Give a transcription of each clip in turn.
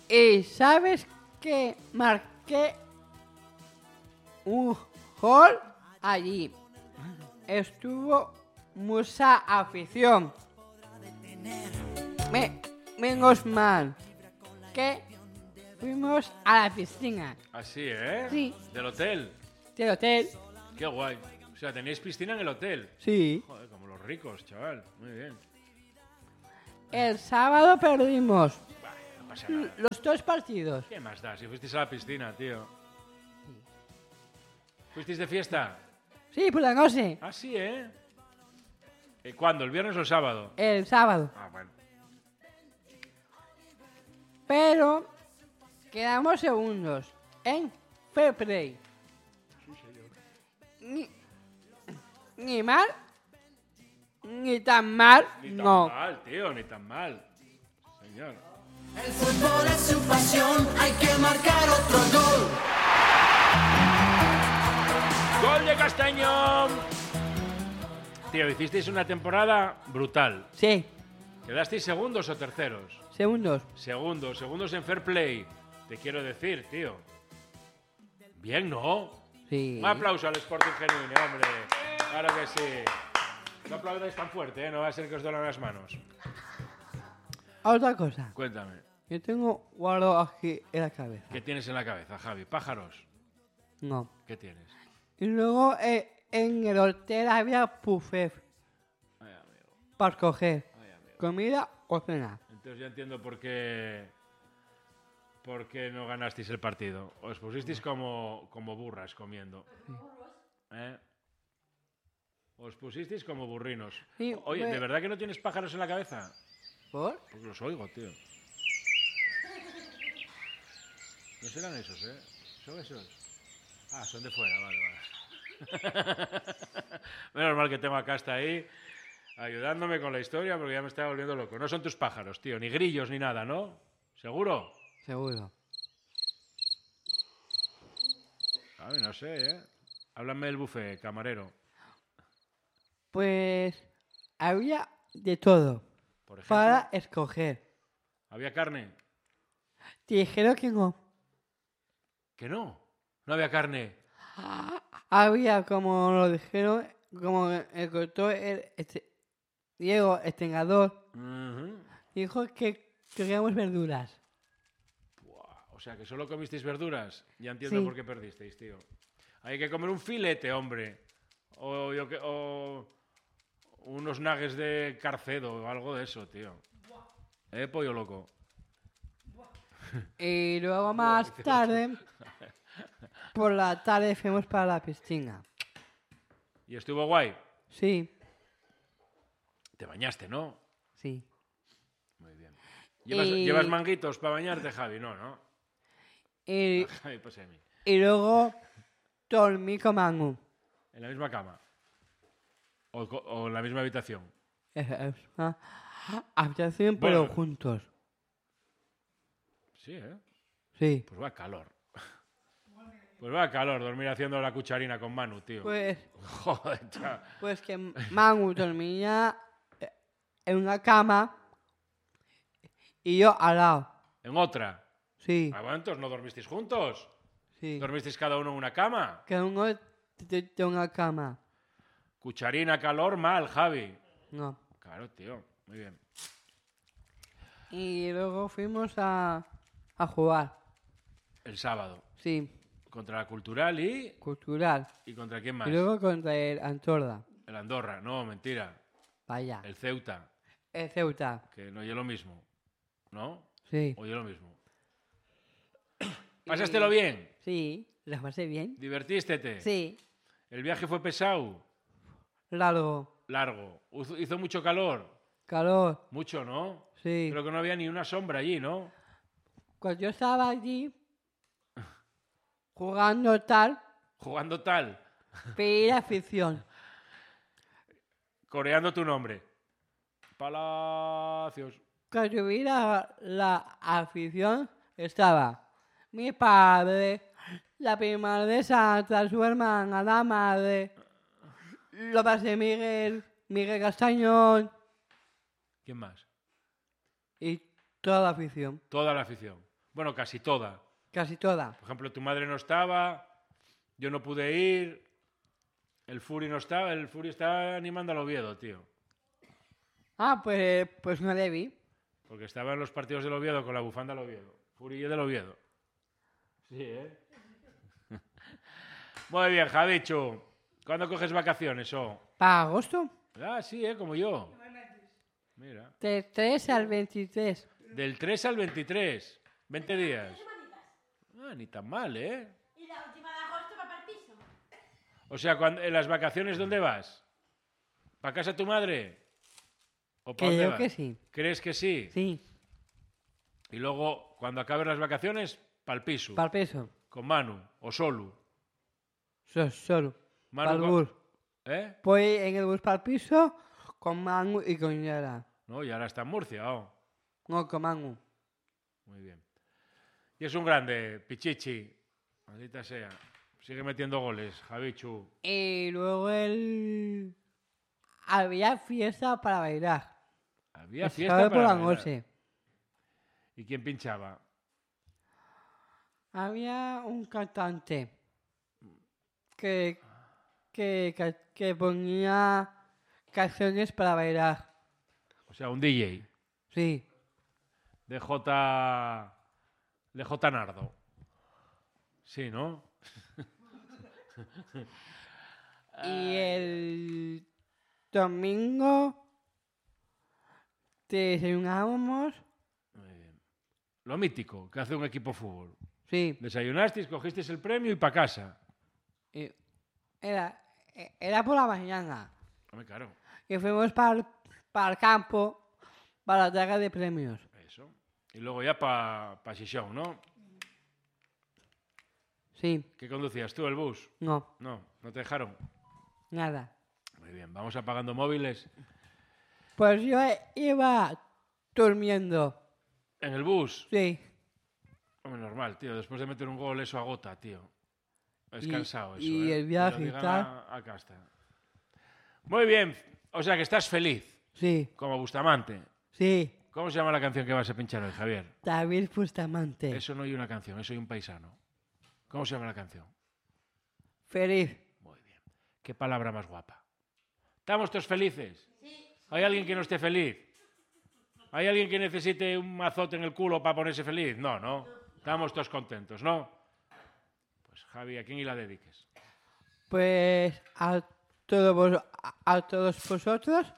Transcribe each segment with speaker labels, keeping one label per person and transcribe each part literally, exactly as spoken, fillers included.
Speaker 1: Y sabes que marqué un gol allí. Estuvo mucha afición. Me, menos mal que fuimos a la piscina.
Speaker 2: Así, ¿eh?
Speaker 1: Sí.
Speaker 2: ¿Del hotel?
Speaker 1: Del hotel.
Speaker 2: Qué guay. O sea, tenéis piscina en el hotel.
Speaker 1: Sí.
Speaker 2: Joder, como los ricos, chaval. Muy bien.
Speaker 1: El sábado perdimos
Speaker 2: Bah, no pasa nada.
Speaker 1: los dos partidos.
Speaker 2: ¿Qué más da? Si fuisteis a la piscina, tío. ¿Fuisteis de fiesta?
Speaker 1: Sí, por la noche.
Speaker 2: Ah, sí, ¿eh? ¿Y cuándo? ¿El viernes o el sábado?
Speaker 1: El sábado.
Speaker 2: Ah, bueno.
Speaker 1: Pero quedamos segundos en Fair Play. Ni, ni mal, ni tan mal,
Speaker 2: Ni tan
Speaker 1: no.
Speaker 2: mal, tío, ni tan mal. Señor.
Speaker 3: El fútbol es su pasión, hay que marcar otro gol.
Speaker 2: ¡Gol de Castaño! Tío, hicisteis una temporada brutal.
Speaker 1: Sí,
Speaker 2: ¿Quedasteis segundos o terceros?
Speaker 1: segundos.
Speaker 2: Segundos, segundos en Fair Play. Te quiero decir, tío. Bien, ¿no?
Speaker 1: Sí.
Speaker 2: Un aplauso al Sporting Genuine, hombre. Claro que sí. No aplaudáis tan fuerte, ¿eh? No va a ser que os duelan las manos.
Speaker 1: Otra cosa.
Speaker 2: Cuéntame,
Speaker 1: Yo tengo guardado aquí en la cabeza.
Speaker 2: ¿qué tienes en la cabeza, Javi? ¿Pájaros?
Speaker 1: No.
Speaker 2: ¿Qué tienes?
Speaker 1: Y luego eh, en el hotel había buffet
Speaker 2: Ay, amigo.
Speaker 1: para escoger
Speaker 2: Ay, amigo.
Speaker 1: comida o cena.
Speaker 2: Entonces ya entiendo por qué... por qué no ganasteis el partido. Os pusisteis como, como burras comiendo. ¿Eh? Os pusisteis como burrinos.
Speaker 1: Sí,
Speaker 2: Oye,
Speaker 1: pues-
Speaker 2: ¿de verdad que no tienes pájaros en la cabeza?
Speaker 1: ¿Por?
Speaker 2: Pues los oigo, tío. No serán esos, ¿eh? ¿Son esos? Ah, son de fuera, vale, vale. Menos mal que tengo a Casta ahí ayudándome con la historia porque ya me estaba volviendo loco. No son tus pájaros, tío, ni grillos ni nada, ¿no? ¿Seguro?
Speaker 1: Seguro.
Speaker 2: A ver, no sé, ¿eh? Háblame del buffet, camarero.
Speaker 1: Pues había de todo
Speaker 2: Por ejemplo,
Speaker 1: para escoger.
Speaker 2: ¿había carne?
Speaker 1: Te dijeron que no.
Speaker 2: Que no. No había carne.
Speaker 1: Había, como lo dijeron, como el doctor el, este, Diego Estengador,
Speaker 2: Ujú.
Speaker 1: dijo que queríamos verduras.
Speaker 2: Buah, o sea, que solo comisteis verduras. Ya entiendo
Speaker 1: Sí.
Speaker 2: por qué perdisteis, tío. Hay que comer un filete, hombre. O, yo que, o unos nuggets de Carcedo o algo de eso, tío. ¿Eh, pollo loco?
Speaker 1: Y luego más tarde, por la tarde fuimos para la piscina.
Speaker 2: ¿Y estuvo guay?
Speaker 1: Sí,
Speaker 2: Te bañaste, ¿no?
Speaker 1: sí.
Speaker 2: Muy bien. ¿Llevas,
Speaker 1: Y-
Speaker 2: ¿llevas manguitos para bañarte, Javi? No, ¿no?
Speaker 1: Y,
Speaker 2: Javi, pues a mí.
Speaker 1: y luego dormí con Manu.
Speaker 2: ¿En la misma cama? ¿O, co- o en la misma habitación?
Speaker 1: Es una habitación, pero
Speaker 2: Bueno.
Speaker 1: juntos.
Speaker 2: Sí, ¿eh?
Speaker 1: Sí.
Speaker 2: Pues va calor. Pues va calor dormir haciendo la cucharina con Manu, tío.
Speaker 1: Pues,
Speaker 2: Joder, chaval.
Speaker 1: pues que Manu dormía eh, en una cama y yo al lado.
Speaker 2: ¿En otra?
Speaker 1: Sí,
Speaker 2: Ah, bueno, entonces no dormisteis juntos.
Speaker 1: sí.
Speaker 2: ¿Dormisteis cada uno en una cama?
Speaker 1: Que uno de, de una cama.
Speaker 2: Cucharina, calor, mal, Javi.
Speaker 1: No.
Speaker 2: Claro, tío. Muy bien.
Speaker 1: Y luego fuimos a, a jugar.
Speaker 2: El sábado.
Speaker 1: Sí,
Speaker 2: Contra la Cultural y...
Speaker 1: cultural.
Speaker 2: ¿Y contra quién más?
Speaker 1: Y luego contra el Antorda.
Speaker 2: El Andorra. No, mentira.
Speaker 1: Vaya.
Speaker 2: El Ceuta.
Speaker 1: El Ceuta.
Speaker 2: Que no oye lo mismo. ¿No?
Speaker 1: Sí.
Speaker 2: Oye lo mismo. ¿Pasástelo bien?
Speaker 1: Sí, ¿las pasé bien?
Speaker 2: ¿Divertístete?
Speaker 1: Sí,
Speaker 2: ¿El viaje fue pesado?
Speaker 1: largo,
Speaker 2: Largo. Hizo- ¿Hizo mucho calor?
Speaker 1: calor,
Speaker 2: Mucho, ¿no?
Speaker 1: sí.
Speaker 2: Creo que no había ni una sombra allí, ¿no?
Speaker 1: Cuando yo estaba allí jugando tal,
Speaker 2: Jugando tal.
Speaker 1: pedí la afición.
Speaker 2: Coreando tu nombre. Palacios.
Speaker 1: Cuando vi la, la afición estaba mi padre, la prima de Santa, su hermana, la madre, lo pasé Miguel, Miguel Castañón
Speaker 2: ¿Quién más?
Speaker 1: y toda la afición.
Speaker 2: Toda la afición. Bueno, casi toda.
Speaker 1: Casi toda.
Speaker 2: Por ejemplo, tu madre no estaba, yo no pude ir, el Furi no estaba, el Furi estaba animando al Oviedo, tío.
Speaker 1: Ah, pues, pues no le vi.
Speaker 2: Porque estaba en los partidos del Oviedo con la bufanda del Oviedo. Furi del Oviedo. Sí, ¿eh? Muy bien, Javichu. ¿Cuándo coges vacaciones, oh?
Speaker 1: ¿Para agosto?
Speaker 2: Ah, sí, ¿eh? Como yo. Mira.
Speaker 1: Del tres al veintitrés.
Speaker 2: Del tres al veintitrés. veinte días. Ah, ni tan mal, ¿eh?
Speaker 4: Y la última de agosto va para el piso.
Speaker 2: O sea, cuando, en las vacaciones, ¿dónde vas? ¿Para casa de tu madre? ¿O para dónde
Speaker 1: Creo
Speaker 2: vas?
Speaker 1: que sí.
Speaker 2: ¿Crees que sí?
Speaker 1: Sí,
Speaker 2: Y luego, cuando acabes las vacaciones, pa'l piso.
Speaker 1: para el peso.
Speaker 2: Con Manu o Solu.
Speaker 1: So- solo.
Speaker 2: Manu
Speaker 1: Para el
Speaker 2: con-
Speaker 1: bus.
Speaker 2: ¿Eh?
Speaker 1: Voy en el bus para el piso con Manu y con Yara.
Speaker 2: No, y ahora está en Murcia, oh.
Speaker 1: No, con Manu.
Speaker 2: Muy bien. Y es un grande, Pichichi. Maldita sea. Sigue metiendo goles, Javichu.
Speaker 1: Y luego el... Había fiesta para bailar.
Speaker 2: Había
Speaker 1: El
Speaker 2: fiesta
Speaker 1: sábado
Speaker 2: para
Speaker 1: por la
Speaker 2: bailar.
Speaker 1: noche.
Speaker 2: ¿Y quién pinchaba?
Speaker 1: Había un cantante que, que, que, que ponía canciones para bailar.
Speaker 2: O sea, un D J.
Speaker 1: Sí.
Speaker 2: De J... De J Nardo. Sí, ¿no?
Speaker 1: Y el domingo desayunábamos.
Speaker 2: Muy bien. Lo mítico que hace un equipo de fútbol.
Speaker 1: Sí.
Speaker 2: Desayunasteis, cogisteis el premio y para casa.
Speaker 1: Y era, era por la mañana.
Speaker 2: Hombre, claro.
Speaker 1: Y fuimos para el campo para la entrega de premios.
Speaker 2: Eso. Y luego ya para pa Xixón, ¿no?
Speaker 1: Sí.
Speaker 2: ¿Qué conducías tú, el bus?
Speaker 1: No,
Speaker 2: No, no te dejaron.
Speaker 1: nada.
Speaker 2: Muy bien, vamos apagando móviles.
Speaker 1: Pues yo iba durmiendo.
Speaker 2: En el bus.
Speaker 1: Sí.
Speaker 2: Hombre, normal, tío. Después de meter un gol, eso agota, tío. Es
Speaker 1: Y-
Speaker 2: cansado eso,
Speaker 1: y
Speaker 2: ¿eh?
Speaker 1: el viaje
Speaker 2: Que lo
Speaker 1: y
Speaker 2: digan
Speaker 1: tal.
Speaker 2: A, a casta. Muy bien. O sea, que estás feliz,
Speaker 1: Sí.
Speaker 2: como Bustamante.
Speaker 1: Sí.
Speaker 2: ¿Cómo se llama la canción que vas a pinchar hoy, Javier?
Speaker 1: David Bustamante.
Speaker 2: Eso no hay una canción, eso hay un paisano. ¿Cómo se llama la canción?
Speaker 1: Feliz.
Speaker 2: Muy bien. Qué palabra más guapa. ¿Estamos todos felices? ¿Hay alguien que no esté feliz? ¿Hay alguien que necesite un azote en el culo para ponerse feliz? No, no. Estamos todos contentos, ¿no? Pues Javi, ¿a quién y la dediques?
Speaker 1: Pues a todos, vos- a, a todos vosotros.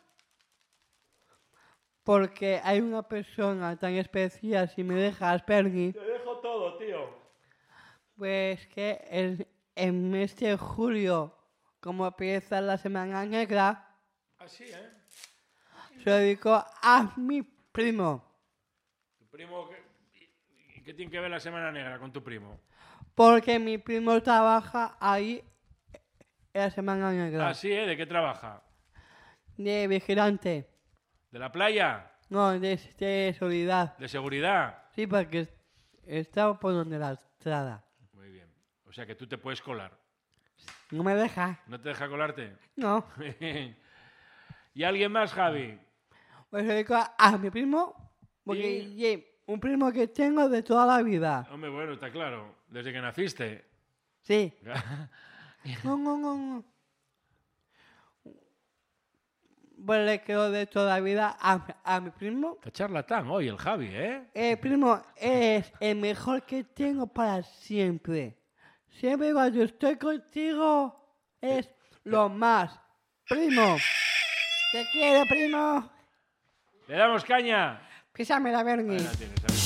Speaker 1: Porque hay una persona tan especial, si me dejas, Perni,
Speaker 2: Te dejo todo, tío.
Speaker 1: pues que el, en mes de julio, como empieza la Semana Negra,
Speaker 2: Así, ¿eh?
Speaker 1: se lo dedico a mi primo.
Speaker 2: Tu primo, ¿qué, y- ¿qué tiene que ver la Semana Negra con tu primo?
Speaker 1: Porque mi primo trabaja ahí en la Semana Negra.
Speaker 2: Así, ¿eh? ¿De qué trabaja?
Speaker 1: De vigilante.
Speaker 2: ¿De la playa?
Speaker 1: No, de, de seguridad.
Speaker 2: ¿De seguridad?
Speaker 1: Sí, porque está por donde la estrada.
Speaker 2: Muy bien. O sea que tú te puedes colar.
Speaker 1: No me deja.
Speaker 2: ¿No te deja colarte?
Speaker 1: No.
Speaker 2: ¿Y alguien más, Javi?
Speaker 1: Pues le dedico a, a mi primo. Porque
Speaker 2: Y-
Speaker 1: ye, un primo que tengo de toda la vida.
Speaker 2: Hombre, bueno, está claro. Desde que naciste.
Speaker 1: Sí. No, no, no, no. Pues le quedo de toda la vida a, a mi primo.
Speaker 2: Está charlatán hoy el Javi, ¿eh?
Speaker 1: El primo es el mejor que tengo para siempre. Siempre cuando estoy contigo es lo más. Primo. Te quiero, primo.
Speaker 2: ¡Le damos caña!
Speaker 1: Písame la Bernie.
Speaker 2: Ahí la tienes, Javi.